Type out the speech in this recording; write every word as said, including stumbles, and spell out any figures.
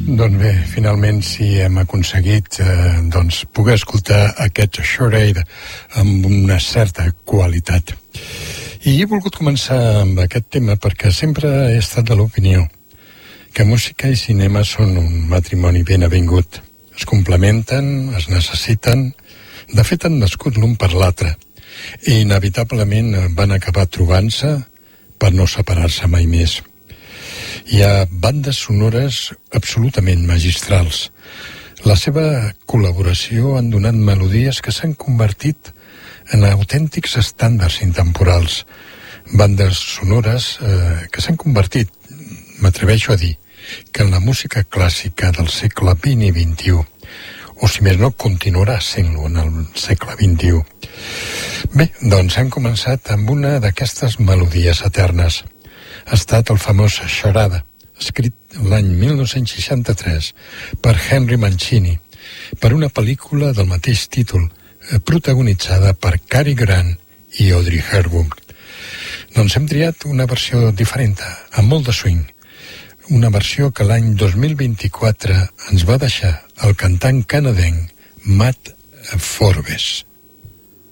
Doncs bé, finalment sí hem aconseguit eh, doncs, poder escoltar aquest Charade amb una certa qualitat. I he volgut començar amb aquest tema perquè sempre he estat de l'opinió que música i cinema són un matrimoni ben avingut. Es complementen, es necessiten, de fet han nascut l'un per l'altre i inevitablement van acabar trobant-se per no separar-se mai més. Hi ha bandes sonores absolutament magistrals. La seva col·laboració han donat melodies que s'han convertit en autèntics estàndards intemporals. Bandes sonores eh, que s'han convertit, m'atreveixo a dir, que en la música clàssica del segle vint i vint-i-u, o si més no, continuarà sent-lo en el segle vint-i-u. Bé, doncs hem començat amb una d'aquestes melodies eternes. Ha estat el famós Charade, escrit l'any mil nou-cents seixanta-tres per Henry Mancini, per una pel·lícula del mateix títol, protagonitzada per Cary Grant i Audrey Hepburn. Doncs hem triat una versió diferent, amb molt de swing, una versió que l'any dos mil vint-i-quatre ens va deixar el cantant canadenc Matt Forbes.